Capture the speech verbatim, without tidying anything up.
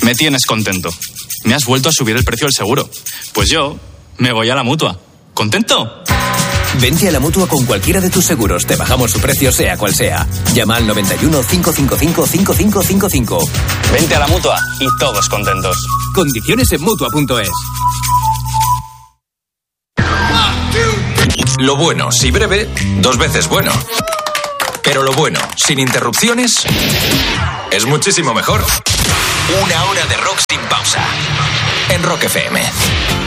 Me tienes contento. Me has vuelto a subir el precio del seguro. Pues yo me voy a la Mutua. ¿Contento? Vente a la Mutua con cualquiera de tus seguros. Te bajamos su precio sea cual sea. Llama al noventa y uno, cinco cinco cinco, cinco cinco cinco cinco. Vente a la Mutua y todos contentos. Condiciones en Mutua punto es. Lo bueno, si breve, dos veces bueno. Pero lo bueno, sin interrupciones, es muchísimo mejor. Una hora de rock sin pausa. En Rock F M.